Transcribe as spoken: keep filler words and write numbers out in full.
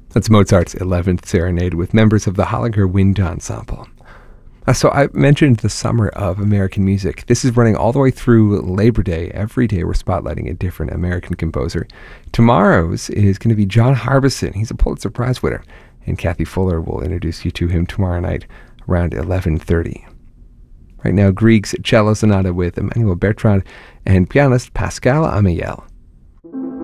That's Mozart's eleventh Serenade with members of the Hollinger Wind Ensemble. Uh, so I mentioned the summer of American music. This is running all the way through Labor Day. Every day we're spotlighting a different American composer. Tomorrow's is going to be John Harbison. He's a Pulitzer Prize winner. And Kathy Fuller will introduce you to him tomorrow night around eleven thirty. Right now, Grieg's Cello Sonata with Emmanuel Bertrand and pianist Pascal Amiel.